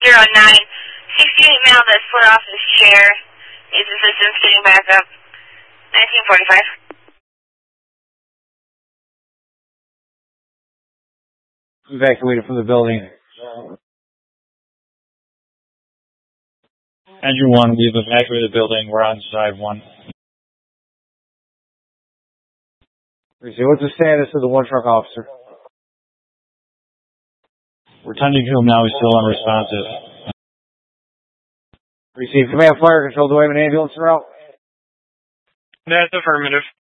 68 male that slid off his chair. Needs assistance getting back up. 1945. Evacuated from the building. Engine 1, we've evacuated the building. We're on side 1. What's the status of the one truck officer? We're tending to him now. He's still unresponsive. Receive command fire control. Do I have an ambulance route? That's affirmative.